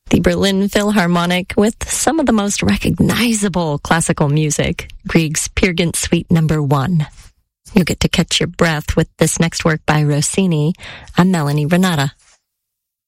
the Berlin Philharmonic with some of the most recognizable classical music, Grieg's Peer Gynt Suite No. 1. You get to catch your breath with this next work by Rossini. I'm Melanie Renata.